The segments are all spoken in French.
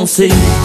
penser.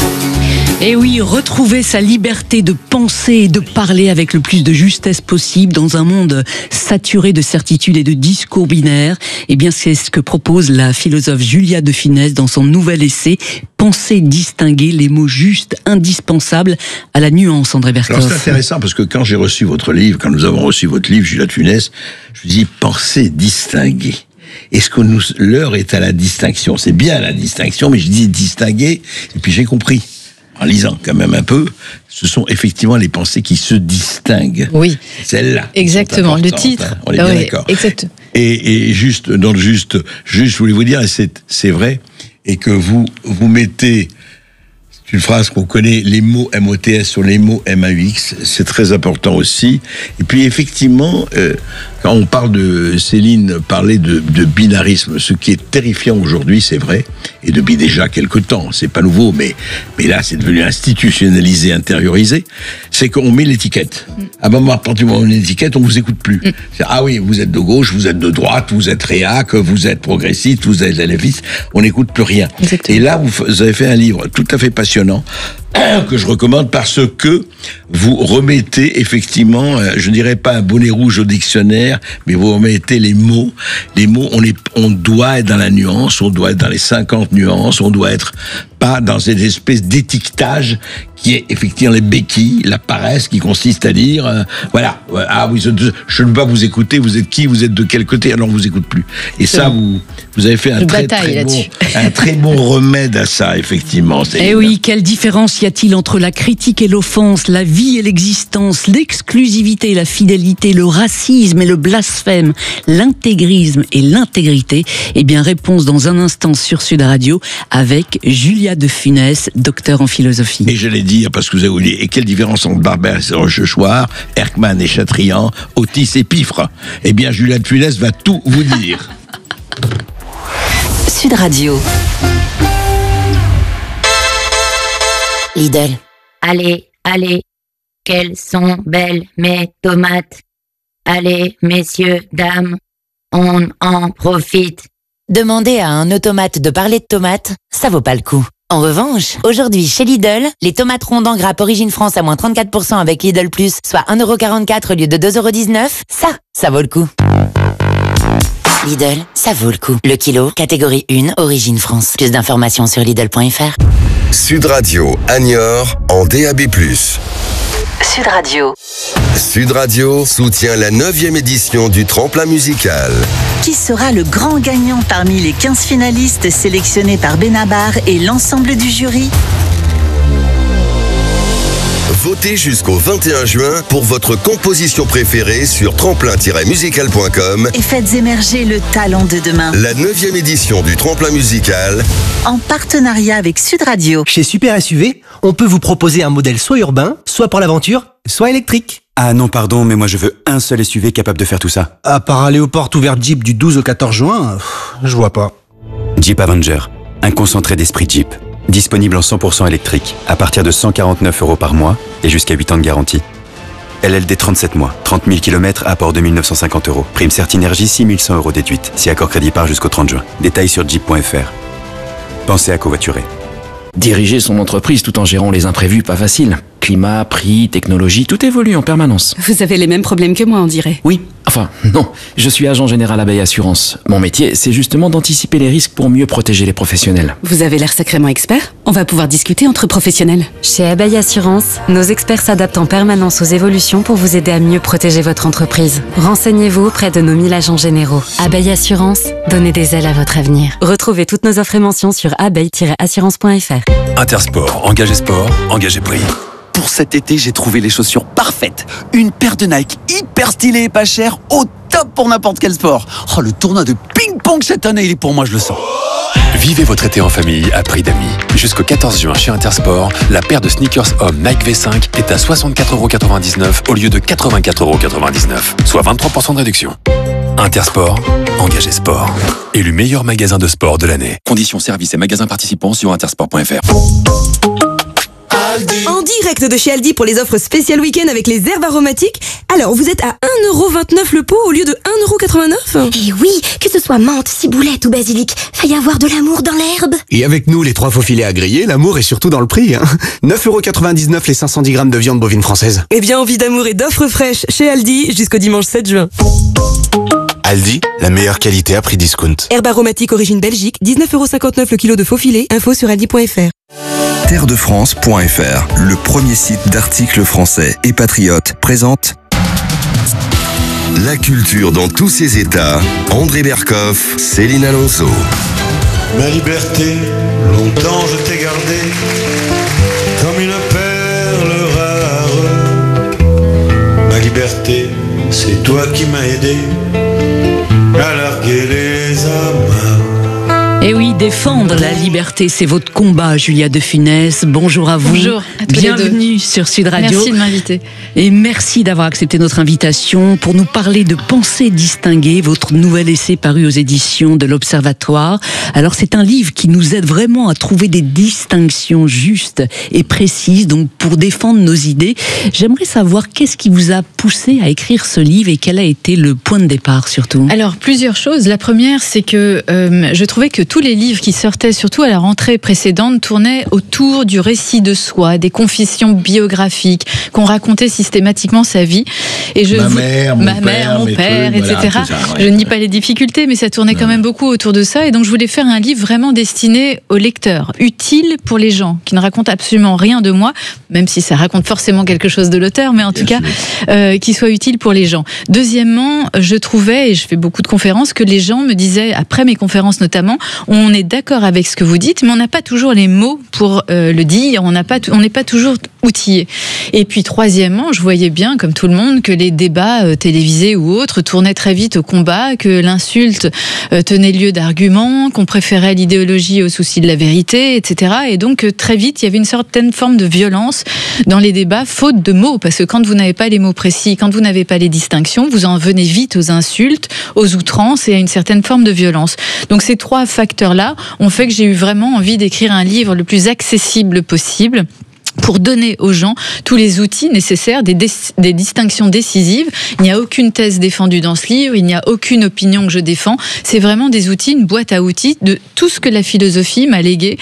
Et oui, retrouver sa liberté de penser et de parler avec le plus de justesse possible dans un monde saturé de certitudes et de discours binaires. Eh bien, c'est ce que propose la philosophe Julia de Funès dans son nouvel essai « Penser, distinguer les mots justes, indispensables à la nuance », André Berkoff. Alors c'est intéressant parce que quand j'ai reçu votre livre, quand nous avons reçu votre livre, Julia de Funès, je me dis « Penser, distinguer ». Est-ce que l'heure est à la distinction? C'est bien la distinction, mais je dis distinguer, et puis j'ai compris. En lisant quand même un peu, ce sont effectivement les pensées qui se distinguent. Oui. Celles-là. Exactement. Le titre. Hein, on est bien d'accord. Exact. Et juste, je voulais vous dire, et c'est vrai, et que vous mettez, c'est une phrase qu'on connaît, les mots MOTS sur les mots MAUX, c'est très important aussi. Et puis effectivement, quand on parle de, Céline parlait de binarisme, ce qui est terrifiant aujourd'hui, c'est vrai, et depuis déjà quelque temps, c'est pas nouveau, mais là c'est devenu institutionnalisé, intériorisé, c'est qu'on met l'étiquette. À partir du moment où on met l'étiquette, on vous écoute plus. Ah oui, vous êtes de gauche, vous êtes de droite, vous êtes réac, vous êtes progressiste, vous êtes LFiste, on n'écoute plus rien. Exactement. Et là, vous avez fait un livre tout à fait passionnant, que je recommande parce que vous remettez effectivement, je dirais pas un bonnet rouge au dictionnaire, mais vous remettez les mots. Les mots, on doit être dans la nuance, on doit être dans les 50 nuances, on doit être pas dans cette espèce d'étiquetage qui est effectivement les béquilles, la paresse qui consiste à dire, voilà, ah oui, je ne peux pas vous écouter, vous êtes qui, vous êtes de quel côté, alors on vous écoute plus. Et ça, vous avez fait un très bon remède à ça, effectivement. Eh oui, quelle différence y a-t-il entre la critique et l'offense, la vie et l'existence, l'exclusivité et la fidélité, le racisme et le blasphème, l'intégrisme et l'intégrité? Eh bien, réponse dans un instant sur Sud Radio avec Julia de Funès, docteur en philosophie. Et je l'ai dit parce que vous avez oublié. Et quelle différence entre Barbès et Rochechouart, Erckmann et Chatrian, Otis et Piffre? Eh bien, Julia de Funès va tout vous dire. Sud Radio. Lidl. Allez, quelles sont belles mes tomates. Allez, messieurs, dames, on en profite. Demander à un automate de parler de tomates, ça vaut pas le coup. En revanche, aujourd'hui chez Lidl, les tomates rondes en grappe Origine France à moins 34% avec Lidl Plus, soit 1,44€ au lieu de 2,19€, ça vaut le coup. Lidl, ça vaut le coup. Le kilo, catégorie 1, Origine France. Plus d'informations sur Lidl.fr. Sud Radio, Niort, en DAB+. Sud Radio. Sud Radio soutient la 9e édition du Tremplin musical. Qui sera le grand gagnant parmi les 15 finalistes sélectionnés par Benabar et l'ensemble du jury? Votez jusqu'au 21 juin pour votre composition préférée sur tremplin-musical.com et faites émerger le talent de demain. La 9e édition du Tremplin musical, en partenariat avec Sud Radio. Chez Super SUV, on peut vous proposer un modèle soit urbain, soit pour l'aventure, soit électrique. Ah non, pardon, mais moi je veux un seul SUV capable de faire tout ça. À part aller aux portes ouvertes Jeep du 12 au 14 juin, je vois pas. Jeep Avenger, un concentré d'esprit Jeep. Disponible en 100% électrique, à partir de 149€ par mois et jusqu'à 8 ans de garantie. LLD 37 mois, 30 000 km, apport de 1 950€. Prime Certinergie, 6 100€ déduite, si accord crédit part jusqu'au 30 juin. Détails sur jeep.fr. Pensez à covoiturer. Diriger son entreprise tout en gérant les imprévus, pas facile. Climat, prix, technologie, tout évolue en permanence. Vous avez les mêmes problèmes que moi, on dirait. Oui, enfin, non. Je suis agent général Abeille Assurance. Mon métier, c'est justement d'anticiper les risques pour mieux protéger les professionnels. Vous avez l'air sacrément expert. On va pouvoir discuter entre professionnels. Chez Abeille Assurance, nos experts s'adaptent en permanence aux évolutions pour vous aider à mieux protéger votre entreprise. Renseignez-vous auprès de nos 1000 agents généraux. Abeille Assurance, donnez des ailes à votre avenir. Retrouvez toutes nos offres et mentions sur abeille-assurance.fr. Intersport, engagé sport, engagé prix. Pour cet été, j'ai trouvé les chaussures parfaites. Une paire de Nike hyper stylée et pas chère, au top pour n'importe quel sport. Oh, le tournoi de ping-pong cette année, il est pour moi, je le sens. Vivez votre été en famille à prix d'amis. Jusqu'au 14 juin chez Intersport, la paire de sneakers homme Nike V5 est à 64,99€ au lieu de 84,99€, soit 23% de réduction. Intersport, engagé sport. Élu meilleur magasin de sport de l'année. Conditions, services et magasins participants sur intersport.fr. En direct réseau de chez Aldi pour les offres spéciales week-end avec les herbes aromatiques. Alors, vous êtes à 1,29€ le pot au lieu de 1,89€. Et oui, que ce soit menthe, ciboulette ou basilic, faille avoir de l'amour dans l'herbe. Et avec nous, les 3 faux filets à griller, l'amour est surtout dans le prix. 9,99€ les 510 grammes de viande bovine française. Eh bien, envie d'amour et d'offres fraîches chez Aldi jusqu'au dimanche 7 juin. Aldi, la meilleure qualité à prix discount. Herbe aromatique origine Belgique, 19,59€ le kilo de faux filets. Info sur aldi.fr. Terredefrance.fr, le premier site d'articles français et patriotes, présente La culture dans tous ses états. André Berkoff, Céline Alonso. Ma liberté, longtemps je t'ai gardée comme une perle rare. Ma liberté, c'est toi qui m'as aidé à larguer les amarres. Et oui, défendre la liberté, c'est votre combat, Julia de Funès. Bonjour à vous. Bonjour à tous Bienvenue les deux. sur Sud Radio. Merci de m'inviter. Et merci d'avoir accepté notre invitation pour nous parler de Pensée distinguée, votre nouvel essai paru aux éditions de l'Observatoire. Alors, c'est un livre qui nous aide vraiment à trouver des distinctions justes et précises, donc pour défendre nos idées. J'aimerais savoir qu'est-ce qui vous a poussé à écrire ce livre et quel a été le point de départ surtout. Alors, plusieurs choses. La première, c'est que je trouvais que tous les livres qui sortaient, surtout à la rentrée précédente, tournaient autour du récit de soi, des confessions biographiques, qu'on racontait systématiquement sa vie. Et Ma mère, mon père, etc. Voilà, ça, ouais. Je ne nie pas les difficultés, mais ça tournait quand même beaucoup autour de ça. Et donc, je voulais faire un livre vraiment destiné aux lecteurs, utile pour les gens, qui ne raconte absolument rien de moi, même si ça raconte forcément quelque chose de l'auteur, mais en tout cas, qui soit utile pour les gens. Deuxièmement, je trouvais, et je fais beaucoup de conférences, que les gens me disaient, après mes conférences notamment, on est d'accord avec ce que vous dites, mais on n'a pas toujours les mots pour le dire, on n'est pas toujours outillé. Et puis troisièmement, je voyais bien, comme tout le monde, que les débats télévisés ou autres tournaient très vite au combat, que l'insulte tenait lieu d'argument, qu'on préférait l'idéologie au souci de la vérité, etc. Et donc très vite, il y avait une certaine forme de violence dans les débats, faute de mots, parce que quand vous n'avez pas les mots précis, quand vous n'avez pas les distinctions, vous en venez vite aux insultes, aux outrances et à une certaine forme de violence. Donc ces 3 facteurs-là ont fait que j'ai eu vraiment envie d'écrire un livre le plus accessible possible, pour donner aux gens tous les outils nécessaires, des distinctions décisives. Il n'y a aucune thèse défendue dans ce livre, il n'y a aucune opinion que je défends. C'est vraiment des outils, une boîte à outils de tout ce que la philosophie m'a légué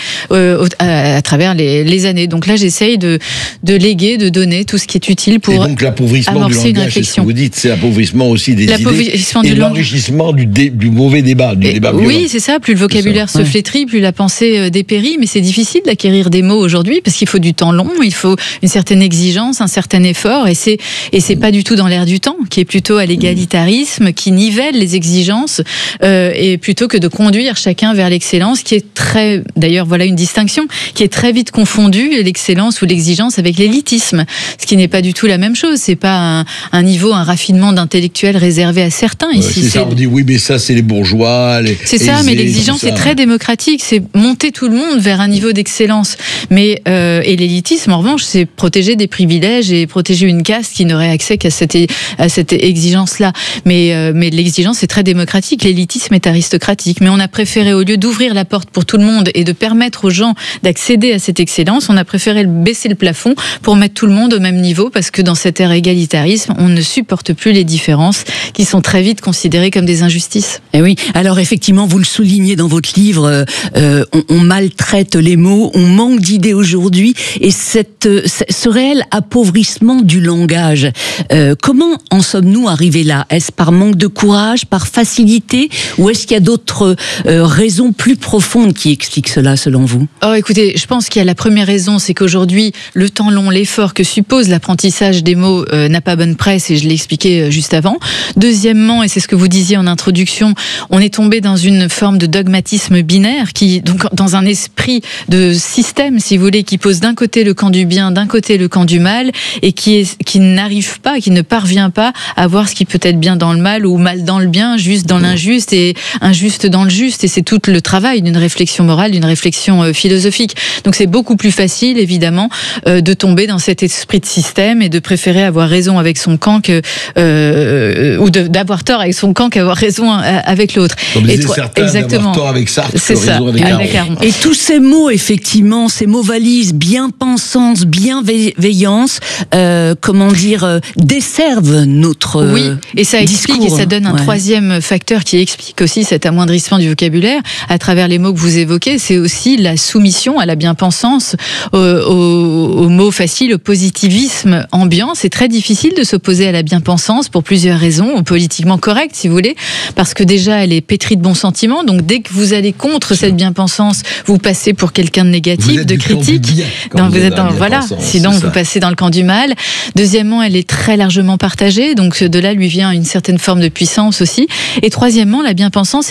à travers les années. Donc là, j'essaye de léguer, de donner tout ce qui est utile pour et donc l'appauvrissement amorcer du langage, une réflexion. c'est ce que vous dites, c'est l'appauvrissement aussi des idées et l'enrichissement du mauvais débat, du débat violent. Oui, c'est ça. Plus le vocabulaire se flétrit, plus la pensée dépérit. Mais c'est difficile d'acquérir des mots aujourd'hui parce qu'il faut du temps long, il faut une certaine exigence, un certain effort, et c'est pas du tout dans l'air du temps, qui est plutôt à l'égalitarisme, qui nivelle les exigences, et plutôt que de conduire chacun vers l'excellence, qui est d'ailleurs voilà une distinction, qui est très vite confondue, l'excellence ou l'exigence avec l'élitisme, ce qui n'est pas du tout la même chose. C'est pas un niveau, un raffinement d'intellectuel réservé à certains ici. C'est ça, on dit oui, mais ça c'est les bourgeois. C'est ça, mais l'exigence est très démocratique, c'est monter tout le monde vers un niveau d'excellence. Mais et l'élitisme, en revanche, c'est protéger des privilèges et protéger une caste qui n'aurait accès qu'à cette exigence-là. Mais l'exigence est très démocratique, l'élitisme est aristocratique. Mais on a préféré, au lieu d'ouvrir la porte pour tout le monde et de permettre aux gens d'accéder à cette excellence, on a préféré baisser le plafond pour mettre tout le monde au même niveau, parce que dans cette ère égalitarisme, on ne supporte plus les différences qui sont très vite considérées comme des injustices. Et oui, alors effectivement, vous le soulignez dans votre livre, on maltraite les mots, on manque d'idées aujourd'hui, et ce réel appauvrissement du langage, comment en sommes-nous arrivés là? Est-ce par manque de courage, par facilité, ou est-ce qu'il y a d'autres raisons plus profondes qui expliquent cela, selon vous? Oh, écoutez, je pense qu'il y a la première raison, c'est qu'aujourd'hui, le temps long, l'effort que suppose l'apprentissage des mots n'a pas bonne presse, et je l'ai expliqué juste avant. Deuxièmement, et c'est ce que vous disiez en introduction, on est tombé dans une forme de dogmatisme binaire, donc dans un esprit de système, si vous voulez, qui pose d'un côté le camp du bien, d'un côté le camp du mal, et qui n'arrive pas, qui ne parvient pas à voir ce qui peut être bien dans le mal, ou mal dans le bien, juste dans l'injuste, et injuste dans le juste. Et c'est tout le travail d'une réflexion morale, d'une réflexion philosophique. Donc c'est beaucoup plus facile, évidemment, de tomber dans cet esprit de système et de préférer avoir raison avec son camp ou d'avoir tort avec son camp qu'avoir raison avec l'autre. Comme disaient certains, d'avoir tort avec Sartre, c'est ça, raison avec Caron. Caron. Et tous ces mots, effectivement, ces mots valises bien pensés, bien-pensance, bienveillance, desservent notre oui, et ça explique discours. Et ça donne un troisième facteur qui explique aussi cet amoindrissement du vocabulaire à travers les mots que vous évoquez, c'est aussi la soumission à la bien-pensance, aux mots faciles, au positivisme ambiant. C'est très difficile de s'opposer à la bien-pensance pour plusieurs raisons, politiquement correcte si vous voulez, parce que déjà elle est pétrie de bons sentiments, donc dès que vous allez contre cette bien-pensance, vous passez pour quelqu'un de négatif, de critique. Donc vous êtes dans, voilà, sinon vous passez dans le camp du mal. Deuxièmement, elle est très largement partagée, donc de là lui vient une certaine forme de puissance aussi. Et troisièmement, la bien-pensance